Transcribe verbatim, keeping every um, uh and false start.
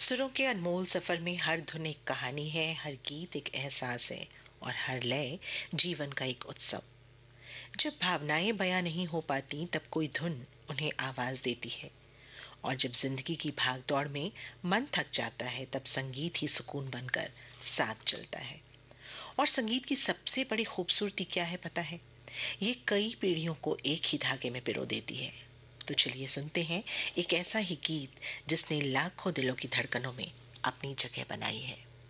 सुरों के अनमोल सफर में हर धुन एक कहानी है, हर गीत एक एहसास है और हर लय जीवन का एक उत्सव। जब भावनाएं बयां नहीं हो पाती तब कोई धुन उन्हें आवाज देती है, और जब जिंदगी की भागदौड़ में मन थक जाता है तब संगीत ही सुकून बनकर साथ चलता है। और संगीत की सबसे बड़ी खूबसूरती क्या है पता है? ये कई पीढ़ियों को एक ही धागे में पिरो देती है। तो चलिए सुनते हैं एक ऐसा ही गीत जिसने लाखों दिलों की धड़कनों में अपनी जगह बनाई है।